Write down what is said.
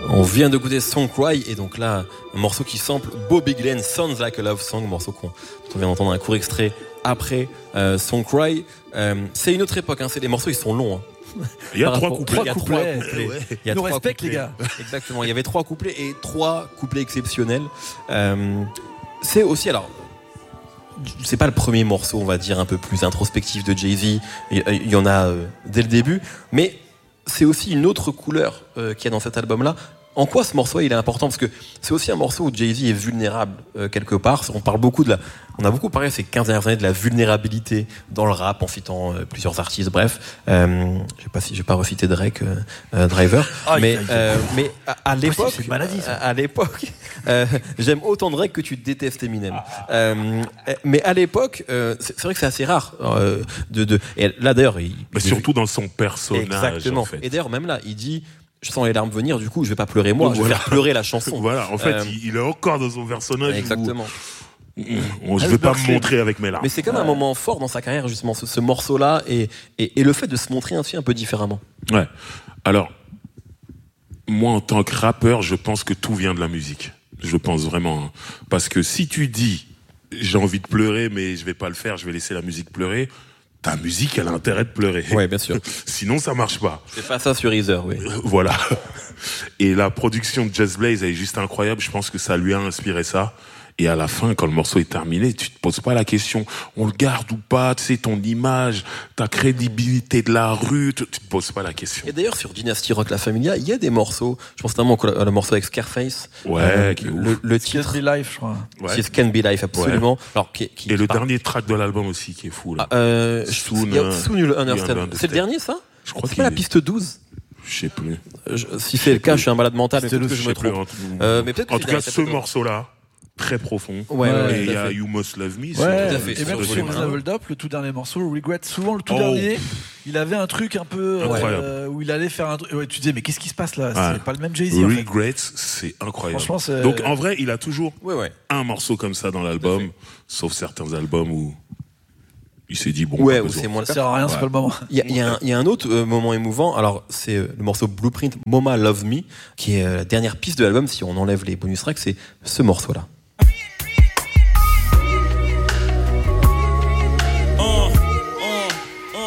On vient de goûter Song Cry, et donc là, un morceau qui sample Bobby Glen, Sounds Like a Love Song, morceau dont on vient d'entendre un court extrait après Song Cry. C'est une autre époque, les morceaux ils sont longs. Il y a 3 couplets. Il y a nous 3 respecte couplets. les gars. Exactement, il y avait 3 couplets et 3 couplets exceptionnels. C'est aussi, alors, c'est pas le premier morceau, on va dire, un peu plus introspectif de Jay-Z. Il y en a dès le début, mais c'est aussi une autre couleur qu'il y a dans cet album-là. En quoi ce morceau il est important ? Parce que c'est aussi un morceau où Jay-Z est vulnérable quelque part. On a beaucoup parlé ces 15 dernières années de la vulnérabilité dans le rap en citant plusieurs artistes. Bref, je vais pas reciter Drake, Driver, mais à l'époque, c'est une maladie, ça. à l'époque, j'aime autant Drake que tu détestes Eminem. Mais à l'époque, c'est vrai que c'est assez rare et là d'ailleurs, mais surtout dans son personnage. Exactement. En fait. Et d'ailleurs même là, il dit. Je sens les larmes venir, du coup, je vais pas pleurer moi, je vais faire pleurer la chanson. Voilà, en fait, il est encore dans son personnage. Exactement. Je vais pas me montrer avec mes larmes. Mais c'est comme un moment fort dans sa carrière, justement, ce morceau-là, et le fait de se montrer ainsi un peu différemment. Ouais. Alors, moi, en tant que rappeur, je pense que tout vient de la musique. Je pense vraiment. Parce que si tu dis, j'ai envie de pleurer, mais je vais pas le faire, je vais laisser la musique pleurer, ta musique, elle a intérêt de pleurer. Ouais, bien sûr. Sinon, ça marche pas. C'est pas ça sur Heather, oui. Voilà. Et la production de Just Blaze, elle est juste incroyable. Je pense que ça lui a inspiré ça. Et à la fin, quand le morceau est terminé, tu te poses pas la question, on le garde ou pas, tu sais, ton image, ta crédibilité de la rue, tu te poses pas la question. Et d'ailleurs, sur Dynasty Rock La Familia, il y a des morceaux, je pense notamment au morceau avec Scarface. Ouais, qui est ouf. Le titre. Can Be Life, je crois. Ouais. C'est Can Be Life, absolument. Ouais. Alors, et le dernier track de l'album aussi, qui est fou, là. Soon You'll Understand. C'est le dernier, ça? Je crois c'est pas la piste 12? Je sais plus. Si c'est le cas, je suis un malade mental, mais peut-être que je me trompe. Mais peut-être en tout cas, ce morceau-là, très profond. Ouais, et il y a You Must Love Me. Ouais, tout à fait. et même sur Reasonable Doubt, le tout dernier morceau, Regret, souvent le tout dernier, il avait un truc un peu où il allait faire un truc. Ouais, tu disais, mais qu'est-ce qui se passe là? C'est pas le même Jay-Z. Regret, c'est incroyable. Franchement, donc en vrai, il a toujours un morceau comme ça dans l'album, sauf certains albums où il s'est dit bon. Où c'est moins le cas. Ça sert à rien, c'est pas le moment. Il y a un autre moment émouvant. Alors c'est le morceau Blueprint, Mama Love Me, qui est la dernière piste de l'album. Si on enlève les bonus tracks, c'est ce morceau-là.